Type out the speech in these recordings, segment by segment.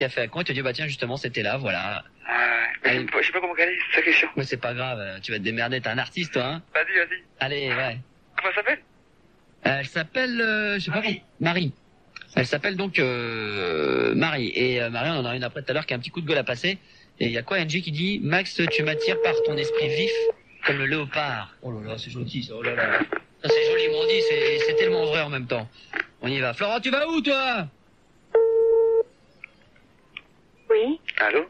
Il a fait un coin, il te dit, bah tiens, justement, c'était là, voilà. Ouais. Je sais pas comment caler, c'est ça qui est chiant. Mais c'est pas grave, tu vas te démerder, t'es un artiste, toi, hein. Vas-y. Allez, ouais. Comment elle s'appelle? Elle s'appelle, je sais pas, Marie. Elle s'appelle donc Marie. Et Marie, on en a une après tout à l'heure qui a un petit coup de gueule à passer. Et il y a quoi, Angie qui dit, Max, tu m'attires par ton esprit vif comme le léopard. Oh là là, c'est gentil, ça, oh là là. Ça, c'est joli, mon dit, c'est tellement vrai en même temps. On y va. Florent, tu vas où, toi? Oui. Allô?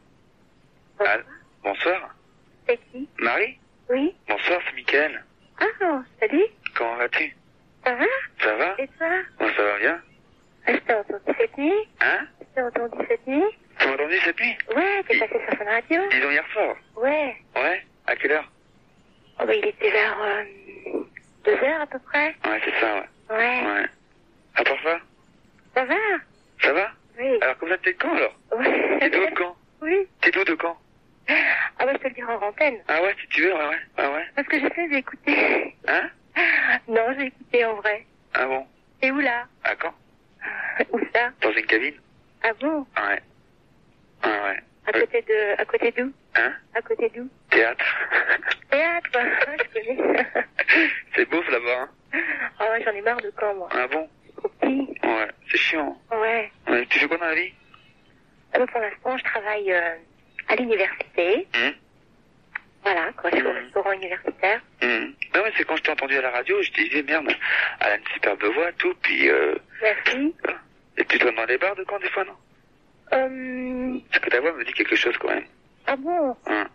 Bonsoir. C'est qui? Marie? Oui. Bonsoir, c'est Mickaël. Ah, salut. Comment vas-tu? Ça va? Ça va? Et toi? Moi, ça va bien. Je t'ai entendu cette nuit. Hein? Je t'ai entendu cette nuit. Tu m'as entendu cette nuit? Ouais, t'es passé sur Fun Radio. Dis donc hier soir. Ouais. Ouais? À quelle heure? Oh, bah, il était vers 2h à peu près. Ouais, c'est ça, ouais. Ouais. À part ça? Ça va? Ça va? Oui. Alors, comme ça, t'es de quand, alors? Ouais. T'es d'où de quand? Oui. T'es d'où de quand? Ah bah je te le dirai en antenne. Ah ouais, si tu veux, ouais. Ah ouais? Parce que j'ai fait, j'ai écouté. Hein? Non, j'ai écouté en vrai. Ah bon? Et où là? À quand? Où ça? Dans une cabine? Ah bon? Ouais. Ah ouais. À côté d'où? Hein? À côté d'où? Théâtre. Théâtre, je connais. C'est beau là-bas, hein? Ah ouais, j'en ai marre de Caen, moi. Ah bon? C'est trop petit. Ouais, c'est chiant. Ouais. Tu fais quoi dans la vie? Pour l'instant, je travaille à l'université. Voilà, quoi, je suis au restaurant universitaire. Non mais c'est quand je t'ai entendu à la radio, je te disais merde, elle a une superbe voix, tout, puis Merci. Et tu dois dans les bars de quand des fois, non? Parce que ta voix me dit quelque chose quand même. Ah bon?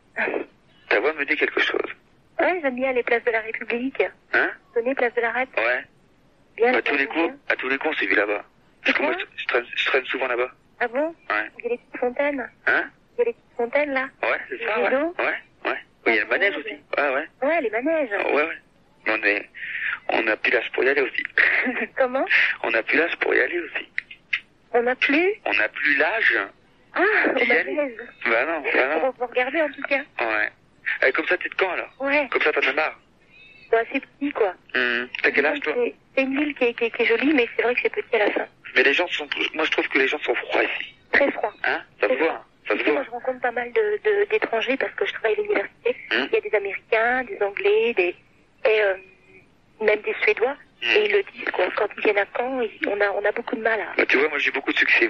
Ta voix me dit quelque chose. Ouais, j'aime bien les places de la République. Hein? Donner place de la Rep. Ouais. Bien. À tous les coups, c'est vu là-bas. Parce que moi, je traîne souvent là-bas. Ah bon? Ouais. Il y a les petites fontaines. Hein? Il y a les petites fontaines là. Ouais, c'est ça, ouais. Ouais. Il y a le manège aussi. Ouais. Ouais, les manèges. Ouais. On a plus l'âge pour y aller aussi. Comment? On a plus l'âge pour y aller aussi. On n'a plus? On n'a plus l'âge. Ah, au manège. Bah non. On va regarder en tout cas. Ouais. Comme ça, t'es de quand alors? Ouais. Comme ça, t'en as marre? C'est assez petit quoi. T'as quel âge toi? C'est une ville qui est jolie, mais c'est vrai que c'est petit à la fin. Mais les gens sont... Moi, je trouve que les gens sont froids ici. Très froid. Hein? Ça se voit. Moi, je rencontre pas mal d'étrangers parce que je travaille à l'université. Il y a des Américains, des Anglais, même des Suédois. Et ils le disent, quoi. Quand ils viennent à Caen, on a beaucoup de mal à... Bah, tu vois, moi, j'ai beaucoup de succès.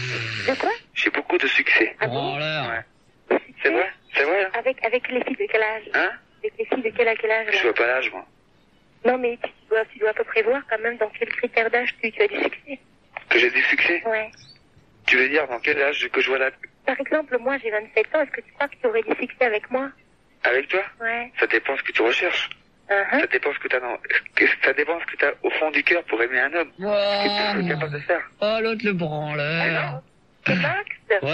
De quoi? J'ai beaucoup de succès. Ah bon? Ouais. C'est vrai? Hein? Avec les filles de quel âge? Hein? Avec les filles de quel âge, là? Je vois pas l'âge, moi. Non, mais tu dois à peu près voir quand même dans quel critère d'âge tu as du succès. Que j'ai du succès? Ouais. Tu veux dire dans quel âge que je vois là? Par exemple, moi, j'ai 27 ans. Est-ce que tu crois que tu aurais du succès avec moi? Avec toi? Ouais. Ça dépend ce que tu recherches. Ça dépend ce que t'as ça dépend ce que t'as au fond du cœur pour aimer un homme. Ce que tu es capable de faire. Oh, l'autre le branleur. C'est Max?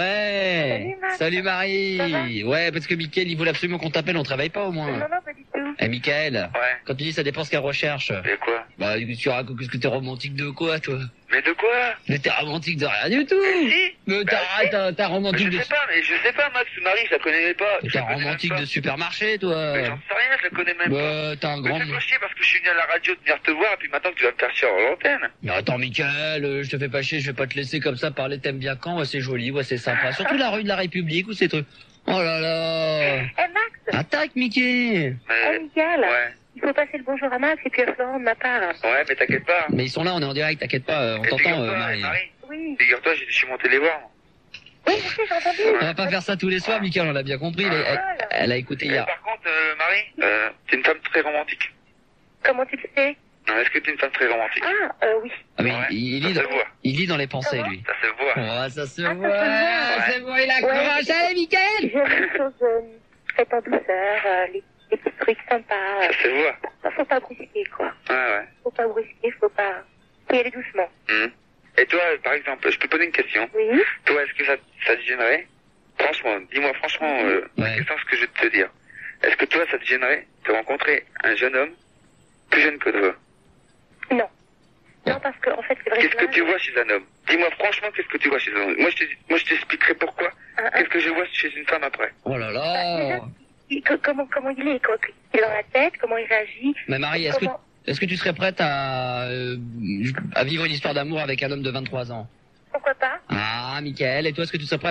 Ouais. Salut Marie. Ouais, parce que Mickaël, il voulait absolument qu'on t'appelle, on travaille pas au moins. Non, pas du tout. Eh, Mickaël. Ouais. Quand tu dis ça dépend ce qu'elle recherche. Mais quoi? Bah, tu racontes que t'es romantique de quoi, toi? Mais de quoi? Mais t'es romantique de rien du tout. Si. Mais t'as romantique de... Je sais pas, Max, Marie, je la connais pas. T'es romantique de supermarché, toi. Mais j'en sais rien, je la connais même pas. Bah, t'as un grand... Mais c'est pas chier parce que je suis venu à la radio de venir te voir et puis maintenant tu vas me faire chier en l'antenne. Mais attends, Mickaël, je te fais pas chier, je vais pas te laisser comme ça parler, t'aimes bien quand, ouais, c'est joli, ouais, c'est sympa. Surtout la rue de la République ou ces trucs. Oh là là. Eh, Max. Attaque, Mickey. Mickaël. Ouais. Il faut passer le bonjour à Max et puis à Florent de ma part. Ouais, mais t'inquiète pas. Mais ils sont là, on est en direct, t'inquiète pas, on t'entend, Marie. Oui. Figure-toi, je suis monté les voir. Oui, je sais, j'ai entendu. On va pas faire ça tous les soirs, Mickaël, on l'a bien compris. Elle a écouté hier. Par contre, Marie, t'es une femme très romantique. Comment tu le sais? Est-ce que t'es une femme très romantique? Oui. Ah, mais il lit dans les pensées, lui. Ça se voit. Oh, ça se voit. C'est bon, il a accroché, Mickaël. J'aime les choses faites en douceur, les petits trucs sympas. Ça se voit. Faut pas brusquer, quoi. Ouais. Faut pas brusquer, faut y aller doucement. Et toi, par exemple, je peux poser une question? Oui. Toi, est-ce que ça te gênerait? Franchement, dis-moi franchement, qu'est-ce que je vais te dire? Est-ce que toi, ça te gênerait de rencontrer un jeune homme plus jeune que toi? Non. Non, parce que, en fait, c'est vrai. Qu'est-ce que tu vois chez un homme? Dis-moi franchement, qu'est-ce que tu vois chez un homme? Moi, je t'expliquerai pourquoi. Qu'est-ce que je vois chez une femme après? Oh là là. Comment il est, quoi? Il est dans la tête, comment il réagit? Mais Marie, est-ce que tu serais prête à vivre une histoire d'amour avec un homme de 23 ans? pourquoi pas. Ah, Mickaël, et toi, est-ce que tu serais prêt